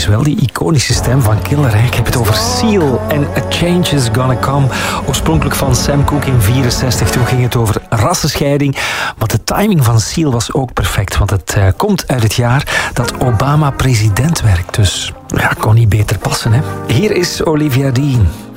wel die iconische stem van Killer. Hè? Ik heb het over Seal en A Change Is Gonna Come. Oorspronkelijk van Sam Cooke in 64. Toen ging het over rassenscheiding. Maar de timing van Seal was ook perfect. Want het komt uit het jaar dat Obama president werd. Dus ja, kon niet beter passen. Hè? Hier is Olivia Dean.